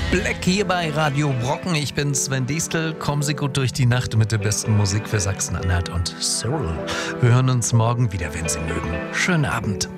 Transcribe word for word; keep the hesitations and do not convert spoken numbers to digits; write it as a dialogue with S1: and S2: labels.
S1: Black hier bei Radio Brocken. Ich bin Sven Diestel. Kommen Sie gut durch die Nacht mit der besten Musik für Sachsen-Anhalt und Soul. Wir hören uns morgen wieder, wenn Sie mögen. Schönen Abend.